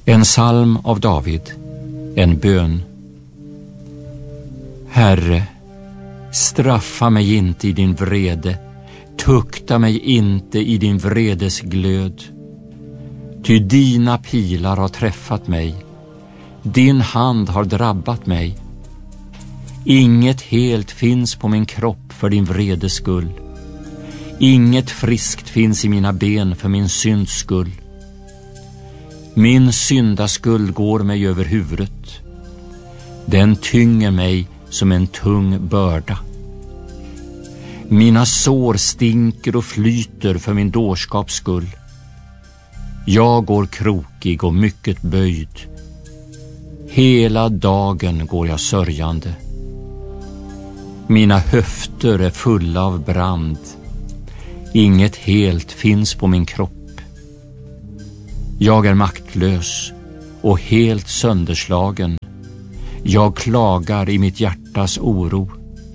En psalm av David, en bön. Herre, straffa mig inte i din vrede, tukta mig inte i din vredes glöd. Ty dina pilar har träffat mig, din hand har drabbat mig. Inget helt finns på min kropp för din vredes skull. Inget friskt finns i mina ben för min synds skull. Min syndaskuld går mig över huvudet. Den tynger mig som en tung börda. Mina sår stinker och flyter för min dårskaps skull. Jag går krokig och mycket böjd. Hela dagen går jag sörjande. Mina höfter är fulla av brand. Inget helt finns på min kropp. Jag är maktlös och helt sönderslagen. Jag klagar i mitt hjärtas oro.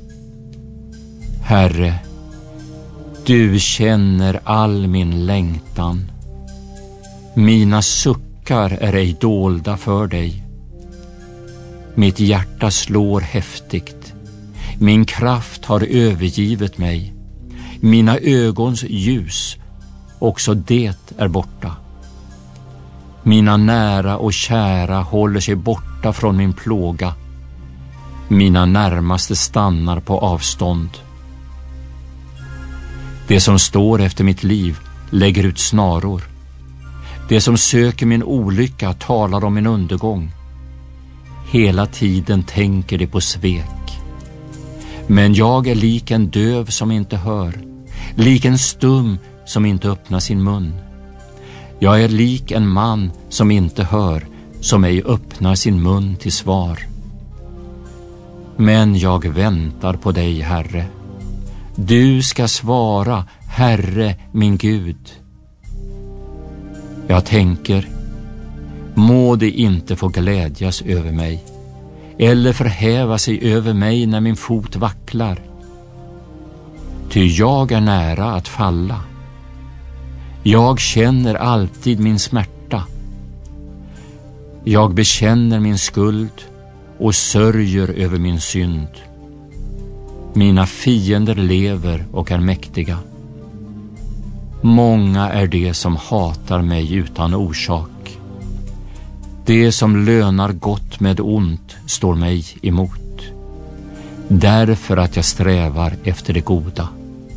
Herre, du känner all min längtan. Mina suckar är ej dolda för dig. Mitt hjärta slår häftigt. Min kraft har övergivit mig. Mina ögons ljus, också det är borta. Mina nära och kära håller sig borta från min plåga. Mina närmaste stannar på avstånd. Det som står efter mitt liv lägger ut snaror. Det som söker min olycka talar om min undergång. Hela tiden tänker det på svek. Men jag är lik en döv som inte hör, lik en stum som inte öppnar sin mun. Jag är lik en man som inte hör, som ej öppnar sin mun till svar. Men jag väntar på dig, Herre. Du ska svara, Herre min Gud. Jag tänker, må det inte få glädjas över mig, eller förhäva sig över mig när min fot vacklar. Ty jag är nära att falla. Jag känner alltid min smärta. Jag bekänner min skuld och sörjer över min synd. Mina fiender lever och är mäktiga. Många är de som hatar mig utan orsak. Det som lönar gott med ont står mig emot, därför att jag strävar efter det goda.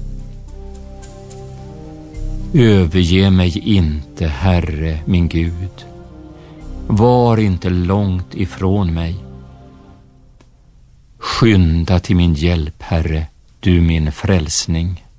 Överge mig inte, Herre min Gud. Var inte långt ifrån mig. Skynda till min hjälp, Herre, du min frälsning.